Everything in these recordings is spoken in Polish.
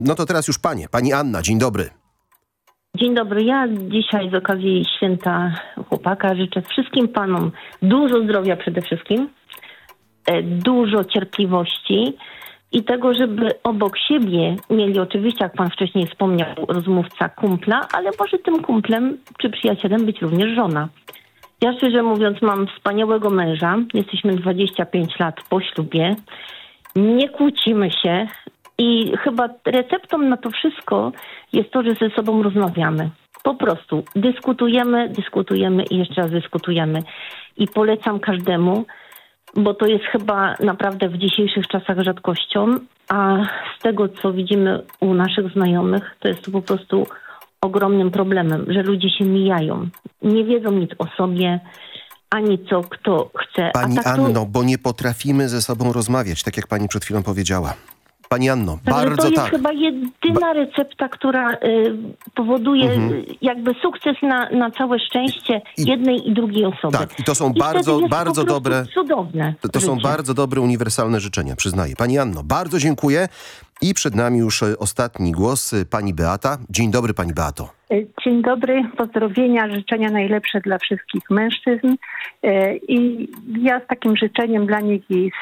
No to teraz już panie. Pani Anna, dzień dobry. Dzień dobry. Ja dzisiaj z okazji święta chłopaka życzę wszystkim panom dużo zdrowia przede wszystkim, dużo cierpliwości i tego, żeby obok siebie mieli oczywiście, jak pan wcześniej wspomniał, rozmówca, kumpla, ale może tym kumplem czy przyjacielem być również żona. Ja szczerze mówiąc mam wspaniałego męża. Jesteśmy 25 lat po ślubie. Nie kłócimy się. I chyba receptą na to wszystko jest to, że ze sobą rozmawiamy. Po prostu dyskutujemy i jeszcze raz dyskutujemy. I polecam każdemu, bo to jest chyba naprawdę w dzisiejszych czasach rzadkością, a z tego, co widzimy u naszych znajomych, to jest to po prostu ogromnym problemem, że ludzie się mijają. Nie wiedzą nic o sobie, ani co kto chce. Pani Anno, bo nie potrafimy ze sobą rozmawiać, tak jak pani przed chwilą powiedziała. Pani Anno, bardzo to jest tak. chyba jedyna recepta, która powoduje jakby sukces na całe szczęście jednej i drugiej osoby. Tak, i to są bardzo dobre, cudowne to są bardzo dobre, uniwersalne życzenia, przyznaję. Pani Anno, bardzo dziękuję i przed nami już ostatni głos, pani Beata. Dzień dobry, pani Beato. Dzień dobry, pozdrowienia, życzenia najlepsze dla wszystkich mężczyzn i ja z takim życzeniem dla nich i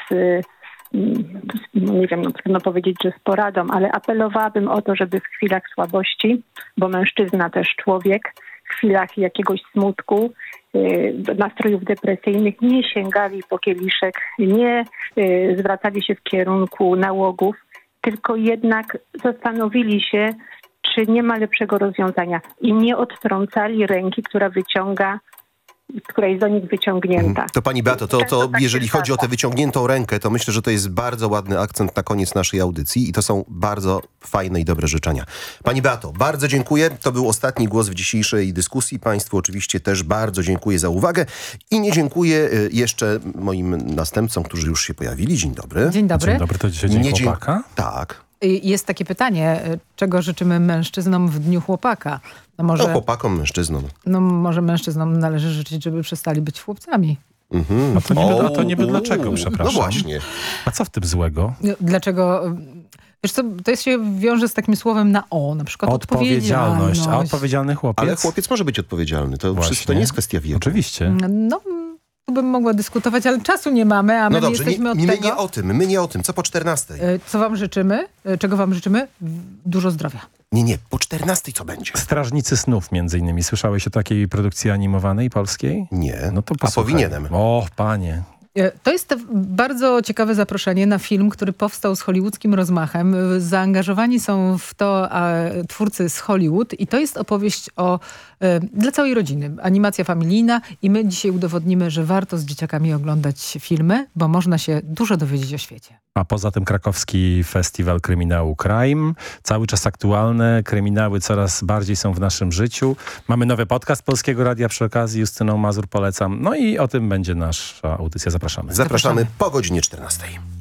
nie wiem, trudno powiedzieć, że z poradą, ale apelowałabym o to, żeby w chwilach słabości, bo mężczyzna też człowiek, w chwilach jakiegoś smutku, nastrojów depresyjnych nie sięgali po kieliszek, nie zwracali się w kierunku nałogów, tylko jednak zastanowili się, czy nie ma lepszego rozwiązania i nie odtrącali ręki, która jest do nich wyciągnięta. To pani Beato, to jeżeli chodzi o tę wyciągniętą rękę, to myślę, że to jest bardzo ładny akcent na koniec naszej audycji i to są bardzo fajne i dobre życzenia. Pani Beato, bardzo dziękuję. To był ostatni głos w dzisiejszej dyskusji. Państwu oczywiście też bardzo dziękuję za uwagę i nie dziękuję jeszcze moim następcom, którzy już się pojawili. Dzień dobry. Dzień dobry. Dzień dobry, to dzisiaj dzień chłopaka? Tak. Jest takie pytanie, czego życzymy mężczyznom w Dniu Chłopaka? No chłopakom, mężczyznom. No może mężczyznom należy życzyć, żeby przestali być chłopcami. A to niby dlaczego, przepraszam? No właśnie. A co w tym złego? Dlaczego? Wiesz co, to się wiąże z takim słowem na o, na przykład odpowiedzialność. A odpowiedzialny chłopiec? Ale chłopiec może być odpowiedzialny. To nie jest kwestia wieku. Oczywiście. No, tu bym mogła dyskutować, ale czasu nie mamy, a my dobrze, jesteśmy od my tego. My nie o tym. Co po 14? Co wam życzymy? Czego wam życzymy? Dużo zdrowia. Nie, po 14 co będzie? Strażnicy snów między innymi. Słyszałeś o takiej produkcji animowanej polskiej? Nie. No to a powinienem. O, panie. To jest bardzo ciekawe zaproszenie na film, który powstał z hollywoodzkim rozmachem. Zaangażowani są w to twórcy z Hollywood i to jest opowieść dla całej rodziny. Animacja familijna i my dzisiaj udowodnimy, że warto z dzieciakami oglądać filmy, bo można się dużo dowiedzieć o świecie. A poza tym krakowski festiwal kryminału Crime. Cały czas aktualne. Kryminały coraz bardziej są w naszym życiu. Mamy nowy podcast Polskiego Radia przy okazji. Justyną Mazur polecam. No i o tym będzie nasza audycja. Zapraszamy. Zapraszamy po godzinie 14.